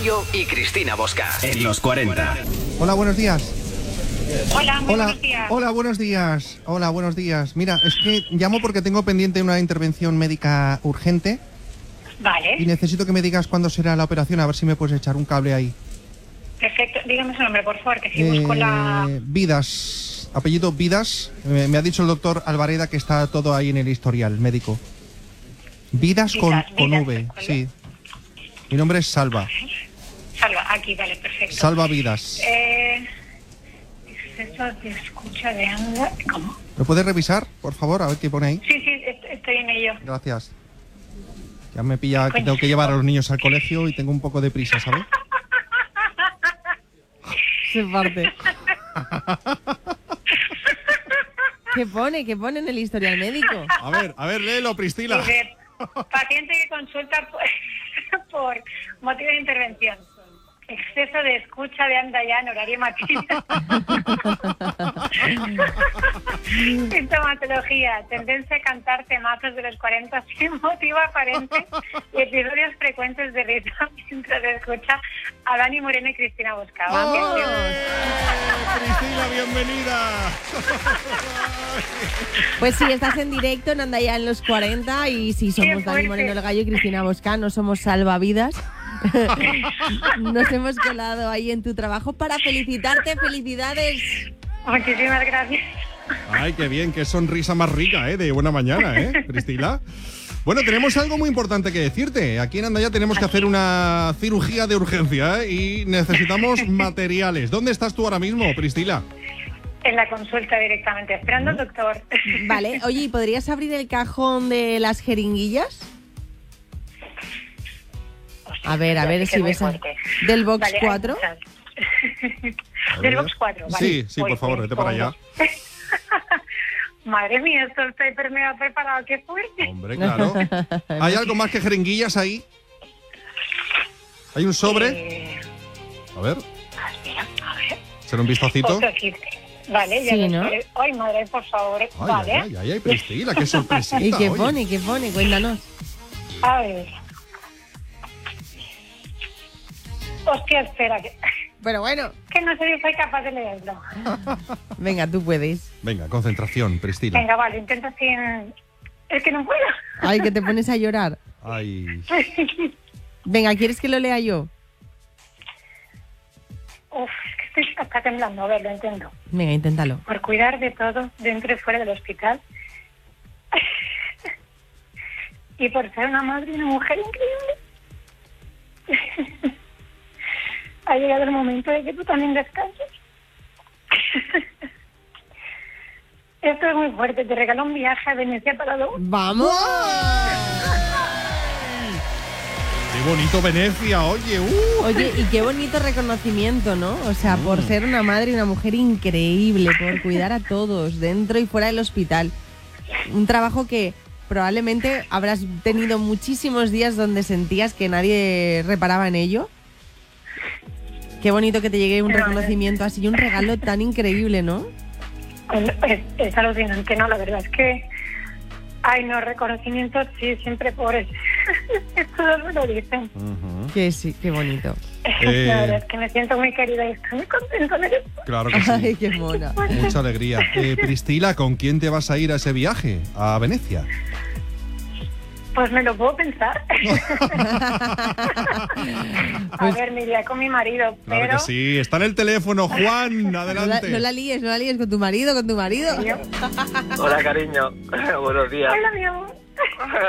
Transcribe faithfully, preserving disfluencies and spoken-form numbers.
Gallo y Cristina Bosca en los cuarenta. Hola, buenos días. Hola, muy Hola, buenos días. hola, buenos días. Hola, buenos días. Mira, es que llamo porque tengo pendiente una intervención médica urgente Vale, y necesito que me digas cuándo será la operación, a ver si me puedes echar un cable ahí. perfecto. Dígame su nombre, por favor, que si Eh, busco la... Vidas, apellido Vidas. Me, me ha dicho el doctor Alvareda que está todo ahí en el historial médico. Vidas con, Vidas, con Vidas, V, ¿vale? sí. Mi nombre es Salva. Salva, aquí, vale, perfecto. Salva Vidas. Eh... Exceso de escucha de anda... ¿Cómo? ¿Me puedes revisar, por favor? A ver qué pone ahí. Sí, sí, est- estoy en ello. Gracias. Ya me pilla que tengo que llevar a los niños al colegio y tengo un poco de prisa, ¿sabes? Se parte. ¿Qué pone? ¿Qué pone en el historial médico? A ver, a ver, léelo, Priscila. Dice, paciente que consulta por, por motivo de intervención. Exceso de escucha de anda ya en horario matutino. Sintomatología. Tendencia a cantar temazos de los cuarenta sin motivo aparente y episodios frecuentes de risa mientras escucha a Dani Moreno y Cristina Bosca. ¡Vamos! Priscila, bienvenida. Pues sí, estás en directo en Anda Ya en los cuarenta y sí, Qué somos Dani fuerte. Moreno el Gallo y Cristina Bosca, no somos salvavidas. Nos hemos colado ahí en tu trabajo para felicitarte. ¡Felicidades! Muchísimas gracias. Ay, qué bien, qué sonrisa más rica, ¿eh? De buena mañana, ¿eh, Priscila? Bueno, tenemos algo muy importante que decirte. Aquí en Andaya tenemos que hacer una cirugía de urgencia, ¿eh? Y necesitamos materiales. ¿Dónde estás tú ahora mismo, Priscila? En la consulta directamente, esperando al doctor. Vale, oye, ¿y podrías abrir el cajón de las jeringuillas? A ver, a ver Ya sé que si es muy ves a- fuerte. del box Vale, hay cuatro. muchas. A Del ver. box cuatro, vale. Sí, sí, por Voy, favor, voy, vete para voy. allá. Madre mía, esto estoy per- mega preparado, qué fuerte. Hombre, claro. ¿Hay algo más que jeringuillas ahí? ¿Hay un sobre? Eh, A ver, ah, espera, a ver. ¿será un vistacito? Otro kit. Vale, ya Sí, lo ¿no? sé. Ay, madre, por favor. Ay, vale. ay, ay, ay, Priscila, qué sorpresita. ¿Y qué oye. pone? ¿Qué pone? Cuéntanos. A ver. Hostia, espera, que, Pero bueno, que no sé si soy capaz de leerlo. venga, tú puedes. Venga, concentración, Priscila. Venga, vale, intento sin... Es que no puedo. Ay, que te pones a llorar. Ay, Venga, ¿quieres que lo lea yo? Uf, es que estoy hasta temblando. A ver, lo entiendo. Venga, inténtalo. Por cuidar de todo dentro y fuera del hospital. Y por ser una madre y una mujer increíble. Ha llegado el momento de que tú también descanses. Esto es muy fuerte. Te regalo un viaje a Venecia para dos. ¡Vamos! qué bonito Venecia, oye. Uh. Oye, y qué bonito reconocimiento, ¿no? O sea, por ser una madre y una mujer increíble, por cuidar a todos, dentro y fuera del hospital. Un trabajo que probablemente habrás tenido muchísimos días donde sentías que nadie reparaba en ello. Qué bonito que te llegue un Pero, reconocimiento así y un regalo tan increíble, ¿no? Es, es alucinante, ¿no? La verdad es que... Ay, no, reconocimientos, sí, siempre pobres. Todos me lo dicen. Ujú. Que sí, qué bonito. Eh. La verdad es que me siento muy querida y estoy muy contenta de esto. Claro que sí. Ay, qué mona. Mucha alegría. Eh, Priscila, ¿con quién te vas a ir a ese viaje? ¿A Venecia? Pues me lo puedo pensar. A ver, me iría con mi marido, Claro pero... que sí. Está en el teléfono, Juan. No la, Adelante. no la líes, no la líes con tu marido, con tu marido. Yo- Hola, cariño. Buenos días. Hola, mi amor.